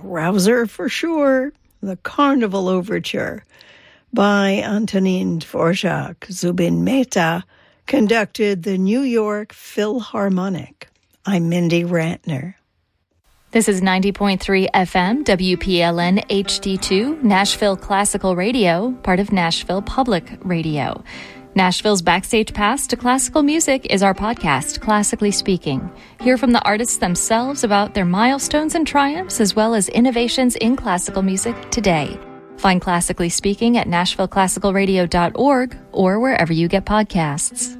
rouser for sure, the Carnival Overture by Antonin Dvorak. Zubin Mehta conducted the New York Philharmonic. I'm Mindy Rantner. This is 90.3 FM, WPLN HD2, Nashville Classical Radio, part of Nashville Public Radio. Nashville's Backstage Pass to Classical Music is our podcast, Classically Speaking. Hear from the artists themselves about their milestones and triumphs, as well as innovations in classical music today. Find Classically Speaking at NashvilleClassicalRadio.org or wherever you get podcasts.